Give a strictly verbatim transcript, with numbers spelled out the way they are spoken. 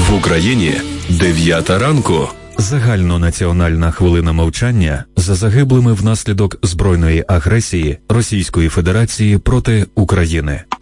В Україні дев'ята ранку. Загальнонаціональна хвилина мовчання за загиблими внаслідок збройної агресії Російської Федерації проти України.